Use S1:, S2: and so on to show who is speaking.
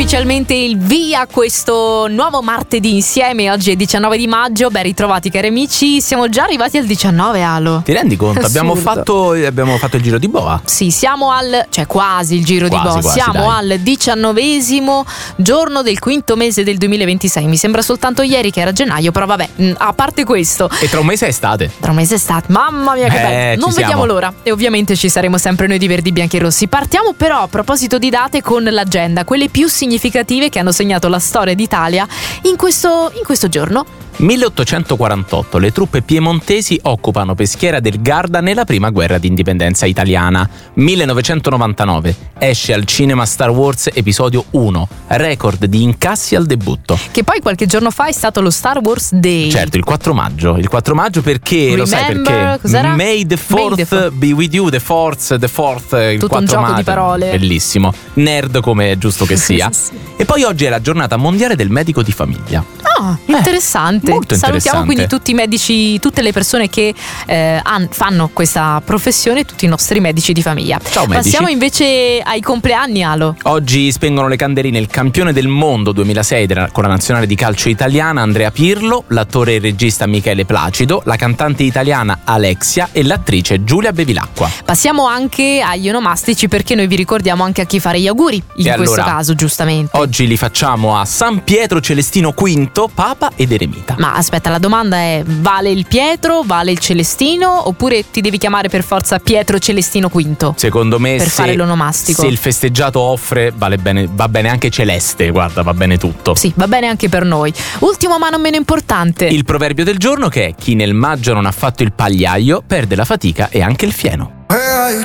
S1: ufficialmente il via questo nuovo martedì insieme. Oggi è 19 di maggio, ben ritrovati cari amici. Siamo già arrivati al 19, Alo.
S2: Ti rendi conto? Abbiamo fatto il giro di boa.
S1: Sì, siamo quasi il giro di boa. Siamo
S2: dai.
S1: al 19° giorno del quinto mese del 2026. Mi sembra soltanto ieri che era gennaio, però vabbè, a parte questo.
S2: E tra un mese è estate.
S1: Mamma mia che bello. Non vediamo l'ora. E ovviamente ci saremo sempre noi di Verdi, Bianchi e Rossi. Partiamo però a proposito di date con l'agenda, quelle più significative che hanno segnato la storia d'Italia in questo giorno.
S2: 1848 le truppe piemontesi occupano Peschiera del Garda nella prima guerra d'indipendenza italiana. 1999 esce al cinema Star Wars episodio 1, record di incassi al debutto.
S1: Che poi qualche giorno fa è stato lo Star Wars Day.
S2: Certo, il 4 maggio perché
S1: Remember,
S2: lo sai perché?
S1: Cos'era?
S2: May the Fourth be with you, the fourth, il
S1: tutto
S2: 4
S1: un gioco
S2: maggio.
S1: di parole.
S2: Bellissimo, nerd come è giusto che sia.
S1: Sì.
S2: E poi oggi è la giornata mondiale del medico di famiglia.
S1: Ah, interessante.
S2: Molto
S1: Salutiamo
S2: interessante.
S1: quindi tutti i medici, tutte le persone che fanno questa professione, tutti i nostri medici di famiglia.
S2: Ciao medici.
S1: Passiamo invece ai compleanni, Alo.
S2: Oggi spengono le candeline il campione del mondo 2006 con la nazionale di calcio italiana Andrea Pirlo, l'attore e il regista Michele Placido, la cantante italiana Alexia e l'attrice Giulia Bevilacqua.
S1: Passiamo anche agli onomastici, perché noi vi ricordiamo anche a chi fare gli auguri in questo caso, giustamente.
S2: Oggi li facciamo a San Pietro Celestino V, Papa ed Eremita.
S1: Ma aspetta, la domanda è: vale il Pietro, vale il Celestino, oppure ti devi chiamare per forza Pietro Celestino V?
S2: Secondo me
S1: per fare l'onomastico.
S2: Se il festeggiato offre, va bene anche Celeste, guarda, va bene tutto.
S1: Sì, va bene anche per noi. Ultimo ma non meno importante,
S2: il proverbio del giorno, che è: chi nel maggio non ha fatto il pagliaio perde la fatica e anche il fieno.